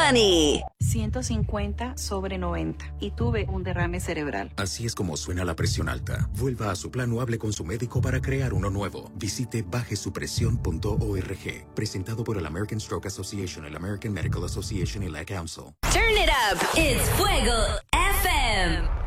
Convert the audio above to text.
Money. 150/90 y tuve un derrame cerebral. Así es como suena la presión alta. Vuelva a su plan o hable con su médico para crear uno nuevo. Visite bajesupresión.org. Presentado por el American Stroke Association, el American Medical Association y la Council. Turn it up. It's Fuego FM.